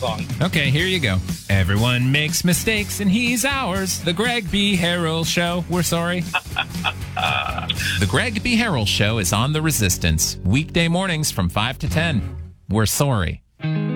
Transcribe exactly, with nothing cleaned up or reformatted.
song. Okay, here you go. Everyone makes mistakes, and he's ours. The Greg B. Harrell Show. We're sorry. The Greg B. Harrell Show is on The Resistance. Weekday mornings from five to ten. We're sorry.